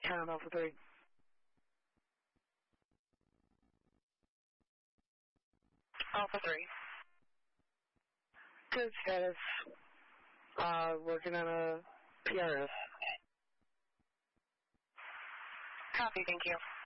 Cannon Alpha 3. Alpha 3. Good status. Working on a PRS. Copy, thank you.